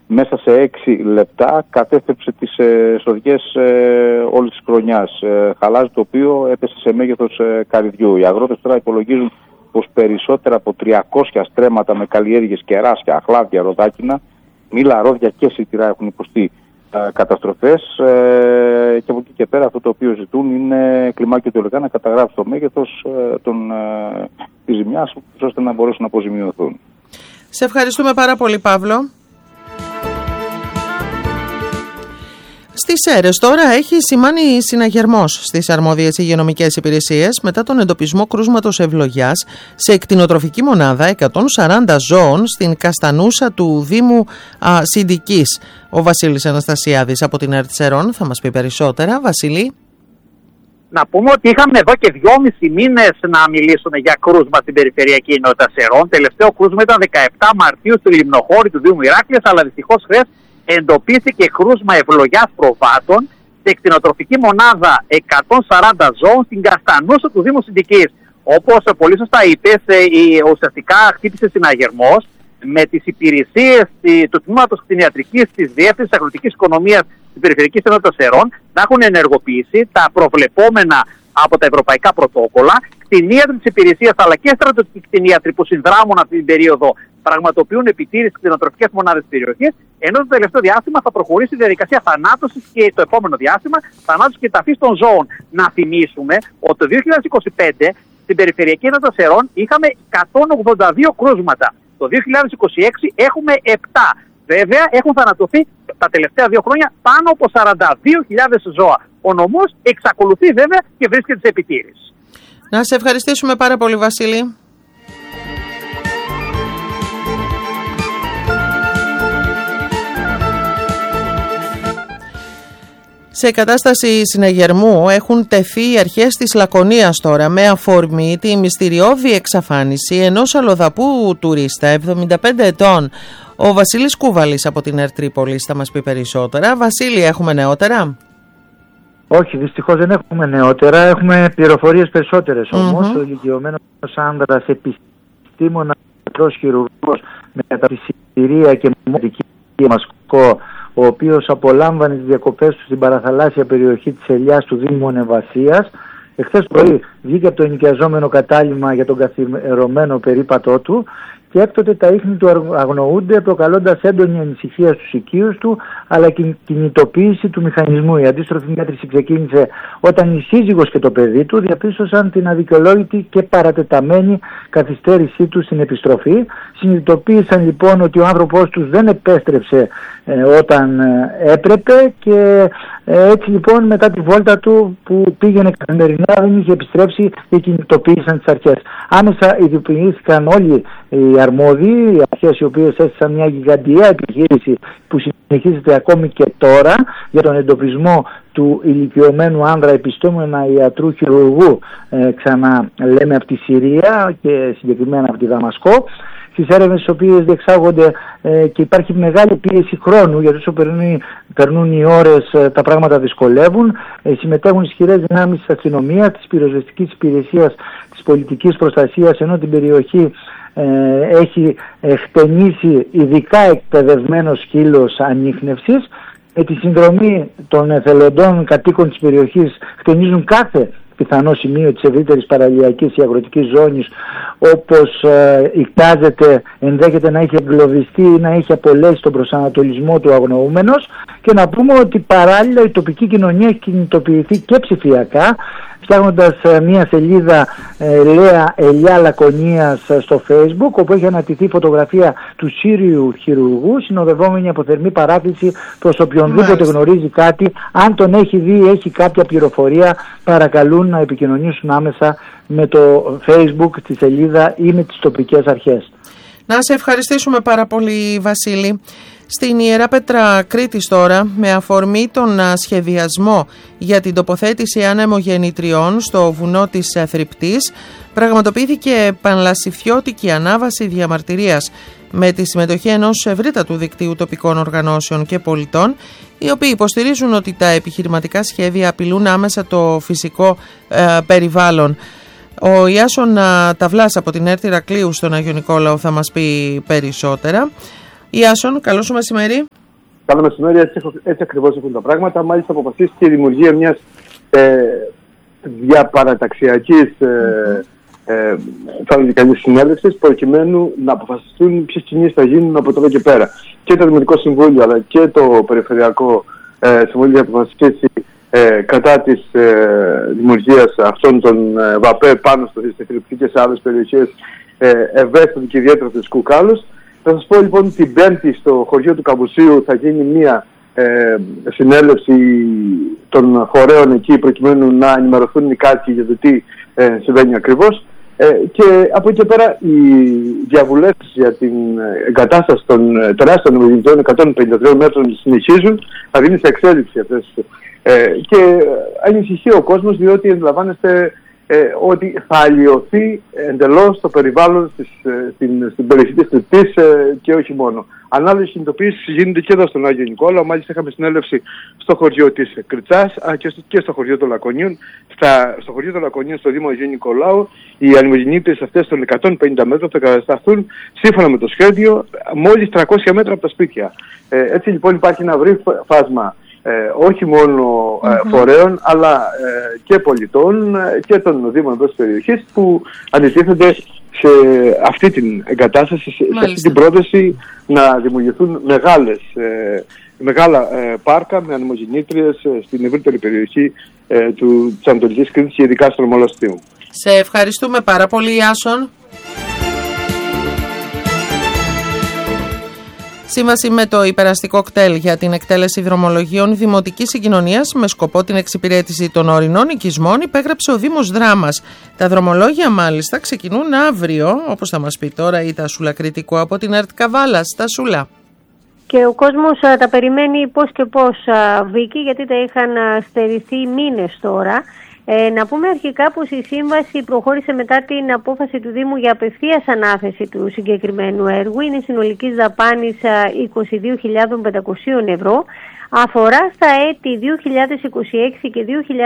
μέσα σε 6 λεπτά κατέστρεψε τις σοδιές όλης της χρονιάς. Χαλάζι το οποίο έπεσε σε μέγεθος καρυδιού. Οι αγρότες τώρα υπολογίζουν πως περισσότερα από 300 στρέμματα με καλλιέργειες, κεράσια, αχλάδια, ροδάκινα, μήλα, ρόδια και σιτηρά έχουν υποστεί καταστροφές, και από εκεί και πέρα αυτό το οποίο ζητούν είναι κλιμάκιο τελικά να καταγράψει το μέγεθος της ζημιάς, ώστε να μπορέσουν να αποζημιωθούν. Σε ευχαριστούμε πάρα πολύ, Παύλο. Στις Σέρρες τώρα έχει σημάνει συναγερμός στις αρμόδιες υγειονομικές υπηρεσίες μετά τον εντοπισμό κρούσματος ευλογιάς σε κτηνοτροφική μονάδα 140 ζώων στην Καστανούσα του Δήμου Συντικής. Ο Βασίλης Αναστασιάδης από την ΕΡΤ Σερών θα μας πει περισσότερα. Βασίλη. Να πούμε ότι είχαμε εδώ και 2,5 μήνες να μιλήσουμε για κρούσμα στην περιφερειακή ενότητα Σερών. Τελευταίο κρούσμα ήταν 17 Μαρτίου στη Λιμνοχώρη του Δήμου Ηράκλειας, αλλά δυστυχώς χθες εντοπίστηκε κρούσμα ευλογιάς προβάτων σε κτηνοτροφική μονάδα 140 ζώων στην Καστανούσα του Δήμου Συντικής. Όπως πολύ σωστά είπες, ουσιαστικά χτύπησε συναγερμός με τις υπηρεσίες του Τμήματος Κτηνιατρικής της Διεύθυνσης Αγροτικής Οικονομίας της Περιφερειακής Ενότητας Σερών να έχουν ενεργοποιήσει τα προβλεπόμενα από τα ευρωπαϊκά πρωτόκολλα. Κτηνίατροι της υπηρεσίας αλλά και στρατιωτικοί κτηνίατροι που συνδράμουν αυτή την περίοδο πραγματοποιούν επιτήρηση κτηνοτροφικές μονάδες της περιοχής, ενώ το τελευταίο διάστημα θα προχωρήσει η διαδικασία θανάτωσης και το επόμενο διάστημα θανάτωσης και ταφής των ζώων. Να θυμίσουμε ότι το 2025 στην Περιφερειακή Ενότητα Σερών είχαμε 182 κρούσματα. Το 2026 έχουμε 7. Βέβαια έχουν θανατωθεί τα τελευταία 2 χρόνια πάνω από 42.000 ζώα. Ο νομός εξακολουθεί βέβαια και βρίσκεται σε επιτήρηση. Να σε ευχαριστήσουμε πάρα πολύ, Βασίλη. Σε κατάσταση συναγερμού έχουν τεθεί οι αρχές της Λακωνίας τώρα με αφορμή τη μυστηριώδη εξαφάνιση ενός αλλοδαπού τουρίστα 75 ετών. Ο Βασίλης Κούβαλης από την ΕΡΤ Τρίπολης θα μας πει περισσότερα. Βασίλη, έχουμε νεότερα? Όχι, δυστυχώς δεν έχουμε νεότερα. Έχουμε πληροφορίες περισσότερες όμως. Ο ηλικιωμένος άνδρας επιστήμονα χειρουργός με καταπτυσσηρία και μοντική μασκό, ο οποίος απολάμβανε τις διακοπές του στην παραθαλάσσια περιοχή της Ελιάς του Δήμου Ανεβασίας, εχθές πρωί βγήκε από το ενοικιαζόμενο κατάλημα για τον καθιερωμένο περίπατό του και έκτοτε τα ίχνη του αγνοούνται, προκαλώντας έντονη ανησυχία στους οικείους του, αλλά και κινητοποίηση του μηχανισμού. Η αντίστροφη μέτρηση ξεκίνησε όταν η σύζυγος και το παιδί του διαπίστωσαν την αδικαιολόγητη και παρατεταμένη καθυστέρησή του στην επιστροφή. Συνειδητοποίησαν λοιπόν ότι ο άνθρωπός τους δεν επέστρεψε όταν έπρεπε και έτσι λοιπόν μετά τη βόλτα του που πήγαινε καθημερινά δεν είχε επιστρέψει και κινητοποίησαν τις αρχές. Άμεσα ειδοποιήθηκαν όλοι οι αρμόδιοι, οι αρχές οι οποίες έστησαν μια γιγαντιαία επιχείρηση που συνεχίζεται ακόμη και τώρα για τον εντοπισμό του ηλικιωμένου άνδρα επιστήμονα ιατρού χειρουργού, ξαναλέμε από τη Συρία και συγκεκριμένα από τη Δαμασκό. Στις έρευνες στις οποίες διεξάγονται και υπάρχει μεγάλη πίεση χρόνου, γιατί όσο περνούν οι ώρες τα πράγματα δυσκολεύουν. Συμμετέχουν ισχυρές δυνάμεις της αστυνομίας, της πυροσβεστικής υπηρεσίας, της πολιτικής προστασίας, ενώ την περιοχή έχει χτενίσει ειδικά εκπαιδευμένος σκύλος ανίχνευσης. Με τη συνδρομή των εθελοντών κατοίκων της περιοχής χτενίζουν κάθε πιθανό σημείο της ευρύτερης παραλιακής ή αγροτικής ζώνης, όπως εικάζεται, ενδέχεται να έχει εγκλωβιστεί ή να έχει απολέσει τον προσανατολισμό του αγνοούμενος. Και να πούμε ότι παράλληλα η τοπική κοινωνία έχει κινητοποιηθεί και ψηφιακά, φτιάχνοντας μια σελίδα Λέα Ελιά Λακωνίας στο Facebook, όπου έχει αναρτηθεί φωτογραφία του Σύριου χειρουργού, συνοδευόμενη από θερμή παράκληση προς οποιονδήποτε γνωρίζει κάτι. Αν τον έχει δει, έχει κάποια πληροφορία, παρακαλούν να επικοινωνήσουν άμεσα με το Facebook, τη σελίδα ή με τις τοπικές αρχές. Να σε ευχαριστήσουμε πάρα πολύ, Βασίλη. Στην Ιερά Πέτρα Κρήτης τώρα, με αφορμή τον σχεδιασμό για την τοποθέτηση ανεμογεννητριών στο βουνό της Θρυπτής, πραγματοποιήθηκε πανλασιφιώτικη ανάβαση διαμαρτυρίας με τη συμμετοχή ενός ευρύτατου δικτύου τοπικών οργανώσεων και πολιτών, οι οποίοι υποστηρίζουν ότι τα επιχειρηματικά σχέδια απειλούν άμεσα το φυσικό περιβάλλον. Ο Ιάσον Ταυλάς από την ΕΡΤ Ηρακλείου στον Αγιο Νικόλαο θα μας πει περισσότερα. Ιάσον, καλό σου μεσημέρι. Καλό μεσημέρι, έτσι ακριβώς έχουν τα πράγματα. Μάλιστα αποφασίστηκε η δημιουργία μιας διαπαραταξιακής συνέλευσης προκειμένου να αποφασιστούν ποιες κινήσεις θα γίνουν από τώρα και πέρα. Και το Δημοτικό Συμβούλιο αλλά και το Περιφερειακό Συμβούλιο θα αποφασίσει κατά της δημιουργίας αυτών των ΒΑΠΕ πάνω στο Θρησκευτική και σε άλλες περιοχές ευαίσθητου και ιδιαίτερα φυσικού κάλους. Θα σας πω λοιπόν την Πέμπτη στο χωριό του Καμπουσίου θα γίνει μια συνέλευση των φορέων εκεί προκειμένου να ενημερωθούν οι κάτοικοι για το τι συμβαίνει ακριβώς. Και από εκεί και πέρα οι διαβουλεύσεις για την εγκατάσταση των τεράστιων νομοδικτών 153 μέτρων συνεχίζουν, θα δίνει σε εξέλιξη αυτές. Και ανησυχεί ο κόσμος διότι αντιλαμβάνεστε ότι θα αλλοιωθεί εντελώς το περιβάλλον στην περιοχή της Τρυπτής και όχι μόνο. Ανάλογες κινητοποιήσεις γίνονται και εδώ στον Άγιο Νικόλαο. Μάλιστα είχαμε συνέλευση στο χωριό της Κριτσάς και στο χωριό των Λακωνίων. Στο χωριό των Λακωνίων στο Δήμο Αγίου Νικολάου οι ανεμογεννήτριες αυτές των 150 μέτρων θα κατασταθούν σύμφωνα με το σχέδιο μόλις 300 μέτρα από τα σπίτια. Έτσι λοιπόν υπάρχει ένα ευρύ φάσμα όχι μόνο φορέων αλλά και πολιτών και των Δήμων εδώ της περιοχής που αντιτίθενται σε αυτή την εγκατάσταση, σε αυτή την πρόταση να δημιουργηθούν μεγάλα πάρκα με ανεμογεννήτριες στην ευρύτερη περιοχή της Ανατολικής Κρήτης και ειδικά στον Ομόλο Αστείου. Σε ευχαριστούμε πάρα πολύ, Ιάσον. Σύμβαση με το υπεραστικό κτέλ για την εκτέλεση δρομολογίων δημοτικής συγκοινωνίας με σκοπό την εξυπηρέτηση των ορεινών οικισμών υπέγραψε ο Δήμος Δράμας. Τα δρομολόγια μάλιστα ξεκινούν αύριο, όπως θα μας πει τώρα η Τασούλα Κρητικού από την ΕΡΤ Καβάλας. Τασούλα. Και ο κόσμος τα περιμένει πώς και πώς, Βίκη, γιατί τα είχαν στερηθεί μήνες τώρα. Να πούμε αρχικά πως η σύμβαση προχώρησε μετά την απόφαση του Δήμου για απευθείας ανάθεση του συγκεκριμένου έργου. Είναι συνολικής δαπάνης 22.500 ευρώ. Αφορά στα έτη 2026 και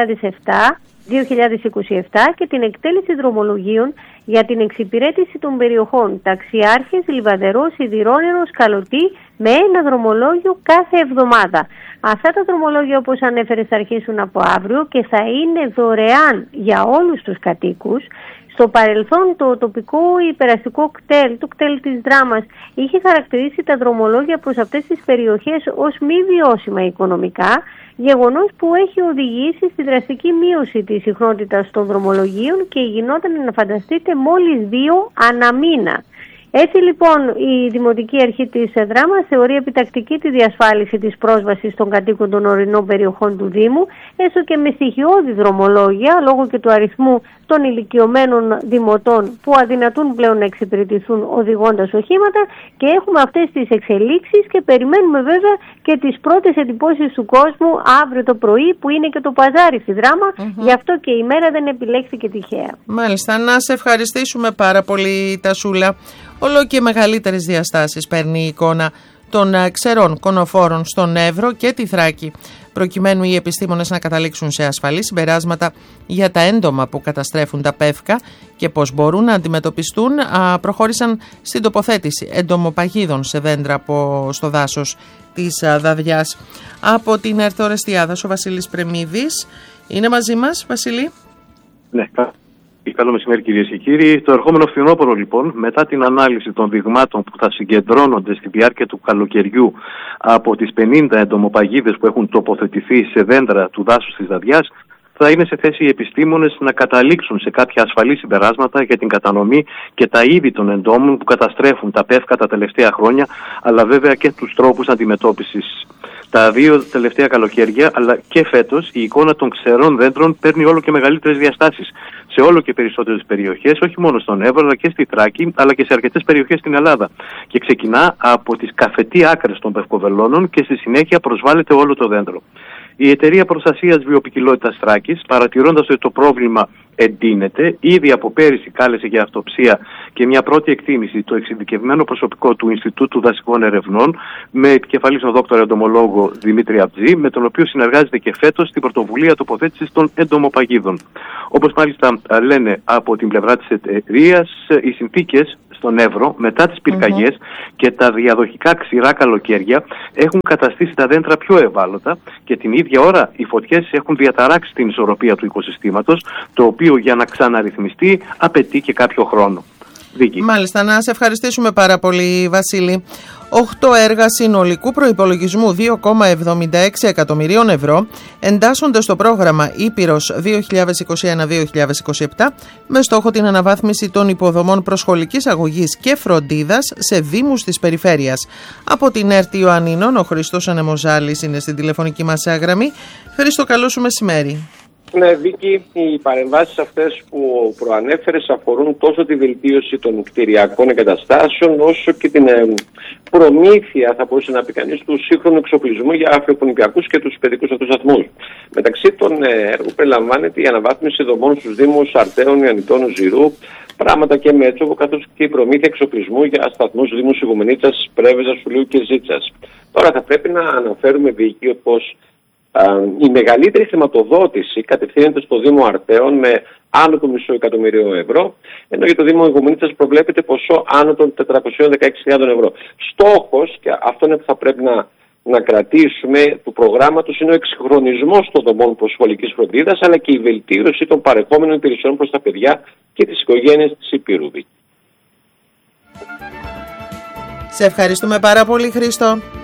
2027 και την εκτέλεση δρομολογίων για την εξυπηρέτηση των περιοχών Ταξιάρχες, Λιβαδερός, Σιδηρόνερος, Καλωτή με ένα δρομολόγιο κάθε εβδομάδα. Αυτά τα δρομολόγια, όπως ανέφερες, θα αρχίσουν από αύριο και θα είναι δωρεάν για όλους τους κατοίκους. Στο παρελθόν το τοπικό υπεραστικό κτέλ, το κτέλ της Δράμας, είχε χαρακτηρίσει τα δρομολόγια προς αυτές τις περιοχές ως μη βιώσιμα οικονομικά, γεγονός που έχει οδηγήσει στη δραστική μείωση της συχνότητας των δρομολογίων και γινόταν, να φανταστείτε, μόλις 2 ανά μήνα. Έτσι λοιπόν η Δημοτική Αρχή της Δράμας θεωρεί επιτακτική τη διασφάλιση της πρόσβασης των κατοίκων των ορεινών περιοχών του Δήμου, έστω και με στοιχειώδη δρομολόγια, λόγω και του αριθμού των ηλικιωμένων δημοτών που αδυνατούν πλέον να εξυπηρετηθούν οδηγώντας οχήματα, και έχουμε αυτές τις εξελίξεις και περιμένουμε βέβαια και τις πρώτες εντυπώσεις του κόσμου αύριο το πρωί που είναι και το παζάρι στη Δράμα, γι' αυτό και η μέρα δεν επιλέχθηκε τυχαία. Μάλιστα, να σε ευχαριστήσουμε πάρα πολύ, Τασούλα. Όλο και μεγαλύτερες διαστάσεις παίρνει η εικόνα των ξερών κονοφόρων στον Εύρο και τη Θράκη, προκειμένου οι επιστήμονες να καταλήξουν σε ασφαλή συμπεράσματα για τα έντομα που καταστρέφουν τα πεύκα και πώς μπορούν να αντιμετωπιστούν. Προχώρησαν στην τοποθέτηση εντομοπαγίδων σε δέντρα στο δάσος της Δαδιάς. Από την ΕΡΤ Ορεστιάδας, ο Βασίλης Πρεμίδης είναι μαζί μας. Βασίλη. Ναι, καλό μεσημέρι κυρίες και κύριοι. Το ερχόμενο φθινόπωρο λοιπόν, μετά την ανάλυση των δειγμάτων που θα συγκεντρώνονται στη διάρκεια του καλοκαιριού από τις 50 εντομοπαγίδες που έχουν τοποθετηθεί σε δέντρα του δάσους της Δαδιάς, θα είναι σε θέση οι επιστήμονες να καταλήξουν σε κάποια ασφαλή συμπεράσματα για την κατανομή και τα είδη των εντόμων που καταστρέφουν τα πεύκα τα τελευταία χρόνια, αλλά βέβαια και τους τρόπους αντιμετώπισης. Τα 2 τελευταία καλοκαίρια, αλλά και φέτος, η εικόνα των ξερών δέντρων παίρνει όλο και μεγαλύτερες διαστάσεις σε όλο και περισσότερες περιοχές, όχι μόνο στον Εύρο, αλλά και στη Θράκη, αλλά και σε αρκετές περιοχές στην Ελλάδα. Και ξεκινά από τις καφετή άκρες των πευκοβελώνων και στη συνέχεια προσβάλλεται όλο το δέντρο. Η Εταιρεία Προστασίας Βιοποικιλότητας Θράκης, παρατηρώντας ότι το πρόβλημα εντείνεται. Ήδη από πέρυσι κάλεσε για αυτοψία και μια πρώτη εκτίμηση το εξειδικευμένο προσωπικό του Ινστιτούτου Δασικών Ερευνών, με επικεφαλής τον δόκτωρα εντομολόγο Δημήτρη Αμπτζή, με τον οποίο συνεργάζεται και φέτος στην πρωτοβουλία τοποθέτησης των εντομοπαγίδων. Όπως μάλιστα λένε από την πλευρά της εταιρείας, οι συνθήκες στον Εύρο μετά τις πυρκαγιές και τα διαδοχικά ξηρά καλοκαίρια έχουν καταστήσει τα δέντρα πιο ευάλωτα και την ίδια ώρα οι φωτιές έχουν διαταράξει την ισορροπία του οικοσυστήματος, το οποίο για να ξαναρυθμιστεί απαιτεί και κάποιο χρόνο. Δίκη. Μάλιστα, να σε ευχαριστήσουμε πάρα πολύ, Βασίλη. 8 έργα συνολικού προϋπολογισμού 2,76 εκατομμυρίων ευρώ εντάσσονται στο πρόγραμμα Ήπειρος 2021-2027 με στόχο την αναβάθμιση των υποδομών προσχολικής αγωγής και φροντίδας σε δήμους της περιφέρειας. Από την ΕΡΤ Ιωαννίνων, ο Χριστός Ανεμοζάλης είναι στην τηλεφωνική μας γραμμή. Χρήστο, καλό σου μεσημέρι. Ναι, Βίκη, οι παρεμβάσεις αυτές που προανέφερες αφορούν τόσο τη βελτίωση των κτηριακών εγκαταστάσεων όσο και την προμήθεια, θα μπορούσε να πει κανείς, του σύγχρονου εξοπλισμού για αφροπονηπιακούς και τους παιδικούς αυτούς σταθμούς. Μεταξύ των έργων περιλαμβάνεται η αναβάθμιση δομών στους δήμους Αρτέων, Ιαννητών, Ζηρού, Πράματα και Μέτσοβο, καθώς και η προμήθεια εξοπλισμού για σταθμούς δήμους Ιγουμενίτσας, Πρέβεζας, Σουλίου και Ζήτσας. Τώρα θα πρέπει να αναφέρουμε, Βίκη, πως η μεγαλύτερη χρηματοδότηση κατευθύνεται στο Δήμο Αρτέων με άνω του μισό εκατομμυρίου ευρώ, ενώ για το Δήμο Ιγουμενίτσας προβλέπεται ποσό άνω των 416.000 ευρώ. Στόχος, και αυτό είναι που θα πρέπει να κρατήσουμε, του προγράμματος είναι ο εξυγχρονισμός των δομών προσχολικής φροντίδας, αλλά και η βελτίωση των παρεχόμενων υπηρεσιών προς τα παιδιά και τις οικογένειες της Υπήρου. Σε ευχαριστούμε πάρα πολύ, Χρήστο.